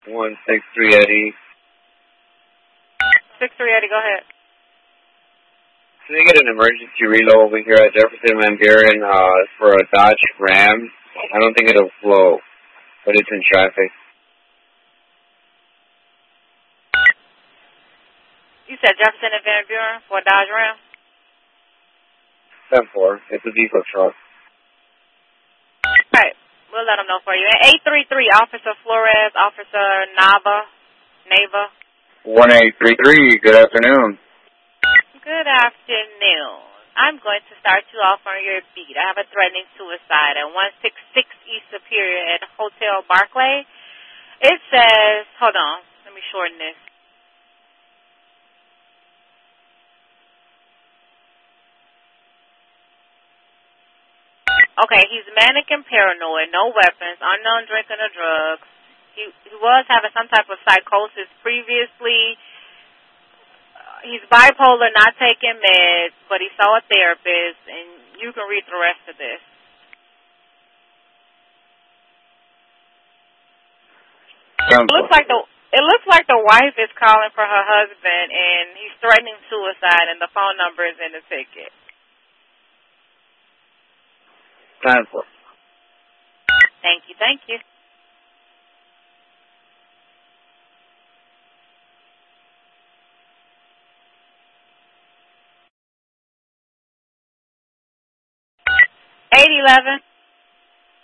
163 Eddie. 63 Eddie, go ahead. Can I get an emergency reload over here at Jefferson Van Buren for a Dodge Ram? I don't think it'll flow, but it's in traffic. You said Jefferson and Van Buren for a Dodge Ram? 10-4. It's a diesel truck. All right. We'll let them know for you. And 833, Officer Flores, Officer Nava. 1833, good afternoon. Good afternoon. I'm going to start you off on your beat. I have a threatening suicide at 166 East Superior at Hotel Barclay. It says, hold on, let me shorten this. Okay, he's manic and paranoid, no weapons, unknown drinking or drugs. He was having some type of psychosis previously. He's bipolar, not taking meds, but he saw a therapist, and you can read the rest of this. It looks like the wife is calling for her husband, and he's threatening suicide, and the phone number is in the ticket. 10-4. Thank you. $811.